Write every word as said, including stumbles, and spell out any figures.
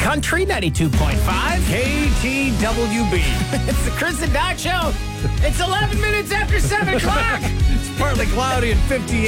Country ninety-two point five. K T W B. It's the Chris and Doc Show. It's eleven minutes after seven o'clock. It's partly cloudy and fifty-eight.